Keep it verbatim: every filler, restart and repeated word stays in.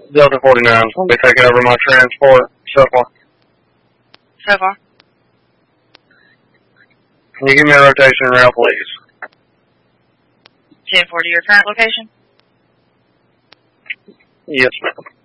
Delta forty-nine will be taking over my transport so far. So far? Can you give me a rotation route, please? ten forty, your current location? Yes, ma'am.